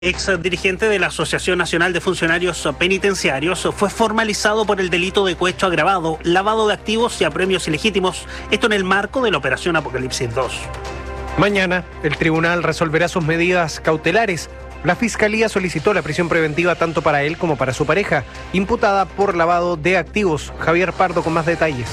Ex dirigente de la Asociación Nacional de Funcionarios Penitenciarios fue formalizado por el delito de cohecho agravado, lavado de activos y apremios ilegítimos, esto en el marco de la Operación Apocalipsis 2. Mañana, el tribunal resolverá sus medidas cautelares. La Fiscalía solicitó la prisión preventiva tanto para él como para su pareja, imputada por lavado de activos. Javier Pardo con más detalles.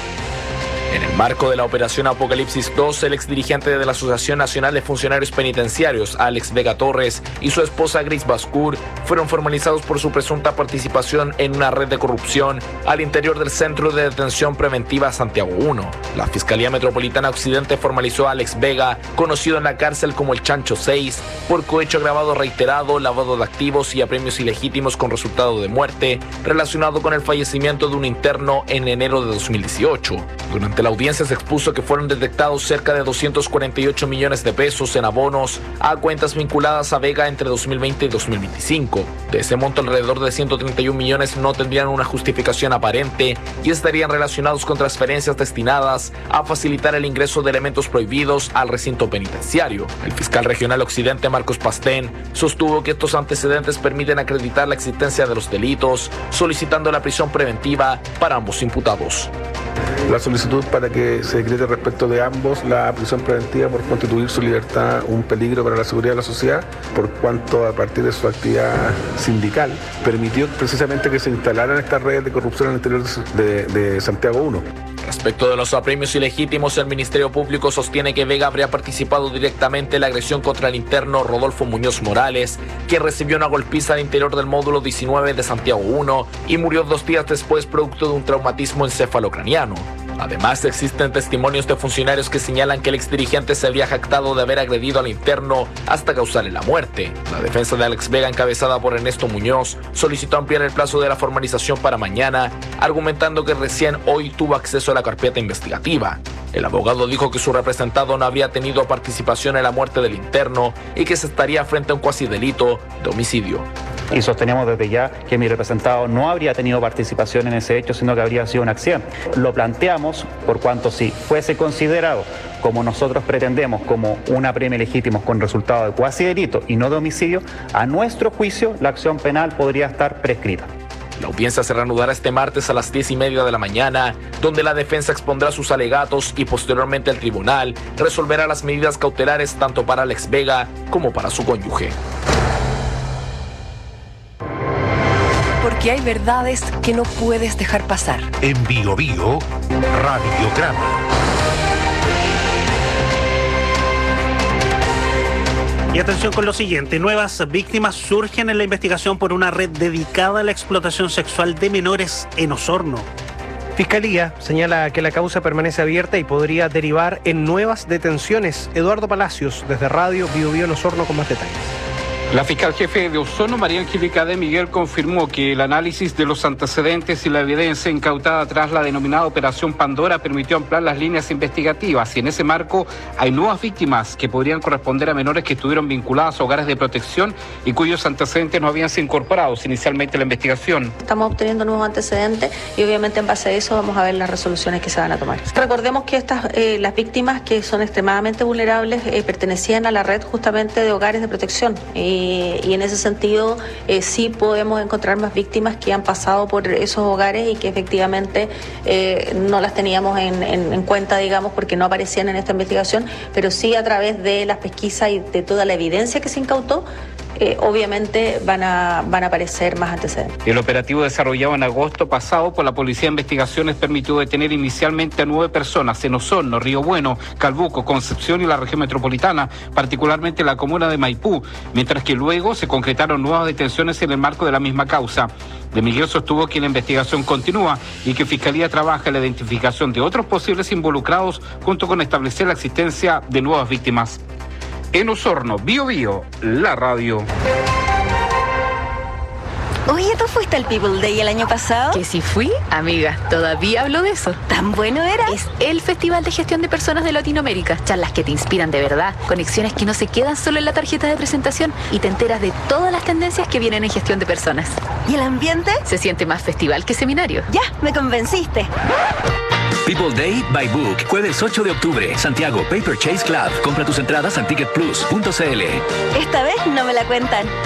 En el marco de la Operación Apocalipsis 2, el exdirigente de la Asociación Nacional de Funcionarios Penitenciarios, Alex Vega Torres, y su esposa Gris Bascur fueron formalizados por su presunta participación en una red de corrupción al interior del Centro de Detención Preventiva Santiago 1. La Fiscalía Metropolitana Occidente formalizó a Alex Vega, conocido en la cárcel como el Chancho 6, por cohecho agravado reiterado, lavado de activos y apremios ilegítimos con resultado de muerte, relacionado con el fallecimiento de un interno en enero de 2018. Durante la audiencia se expuso que fueron detectados cerca de 248 millones de pesos en abonos a cuentas vinculadas a Vega entre 2020 y 2025. De ese monto, alrededor de 131 millones no tendrían una justificación aparente y estarían relacionados con transferencias destinadas a facilitar el ingreso de elementos prohibidos al recinto penitenciario. El fiscal regional Occidente, Marcos Pastén, sostuvo que estos antecedentes permiten acreditar la existencia de los delitos, solicitando la prisión preventiva para ambos imputados. La solicitud para que se decrete respecto de ambos la prisión preventiva por constituir su libertad un peligro para la seguridad de la sociedad, por cuanto a partir de su actividad sindical permitió precisamente que se instalaran estas redes de corrupción en el interior de Santiago 1. Respecto de los apremios ilegítimos, el Ministerio Público sostiene que Vega habría participado directamente en la agresión contra el interno Rodolfo Muñoz Morales, que recibió una golpiza al interior del módulo 19 de Santiago 1 y murió 2 días después producto de un traumatismo encefalocraniano. Además, existen testimonios de funcionarios que señalan que el exdirigente se había jactado de haber agredido al interno hasta causarle la muerte. La defensa de Alex Vega, encabezada por Ernesto Muñoz, solicitó ampliar el plazo de la formalización para mañana, argumentando que recién hoy tuvo acceso a la carpeta investigativa. El abogado dijo que su representado no había tenido participación en la muerte del interno y que se estaría frente a un cuasi delito de homicidio. Y sostenemos desde ya que mi representado no habría tenido participación en ese hecho, sino que habría sido un accidente. Lo planteamos por cuanto si fuese considerado, como nosotros pretendemos, como un apremio legítimo con resultado de cuasi delito y no de homicidio, a nuestro juicio la acción penal podría estar prescrita. La audiencia se reanudará este martes a las 10:30 de la mañana, donde la defensa expondrá sus alegatos y posteriormente el tribunal resolverá las medidas cautelares tanto para Alex Vega como para su cónyuge. Porque hay verdades que no puedes dejar pasar. En Bio Bio, Radiograma. Y atención con lo siguiente, nuevas víctimas surgen en la investigación por una red dedicada a la explotación sexual de menores en Osorno. Fiscalía señala que la causa permanece abierta y podría derivar en nuevas detenciones. Eduardo Palacios, desde Radio Bio Bio en Osorno, con más detalles. La fiscal jefe de Osorno, María Angélica de Miguel, confirmó que el análisis de los antecedentes y la evidencia incautada tras la denominada Operación Pandora permitió ampliar las líneas investigativas y en ese marco hay nuevas víctimas que podrían corresponder a menores que estuvieron vinculadas a hogares de protección y cuyos antecedentes no habían sido incorporados inicialmente a la investigación. Estamos obteniendo nuevos antecedentes y obviamente en base a eso vamos a ver las resoluciones que se van a tomar. Recordemos que las víctimas que son extremadamente vulnerables pertenecían a la red justamente de hogares de protección. Y en ese sentido sí podemos encontrar más víctimas que han pasado por esos hogares y que efectivamente no las teníamos en cuenta, digamos, porque no aparecían en esta investigación, pero sí a través de las pesquisas y de toda la evidencia que se incautó, obviamente van a aparecer más antecedentes. El operativo desarrollado en agosto pasado por la Policía de Investigaciones permitió detener inicialmente a 9 personas en Osorno, Río Bueno, Calbuco, Concepción y la región metropolitana, particularmente la comuna de Maipú, mientras que luego se concretaron nuevas detenciones en el marco de la misma causa. De Miguel sostuvo que la investigación continúa y que Fiscalía trabaja en la identificación de otros posibles involucrados junto con establecer la existencia de nuevas víctimas. En Osorno, Bio Bio, la radio. Oye, ¿tú fuiste al People Day el año pasado? Que si fui, amiga, todavía hablo de eso. ¿Tan bueno era? Es el Festival de Gestión de Personas de Latinoamérica. Charlas que te inspiran de verdad, conexiones que no se quedan solo en la tarjeta de presentación y te enteras de todas las tendencias que vienen en gestión de personas. ¿Y el ambiente? Se siente más festival que seminario. Ya, me convenciste. People Day by Book, jueves 8 de octubre, Santiago Paper Chase Club. Compra tus entradas en ticketplus.cl. Esta vez no me la cuentan.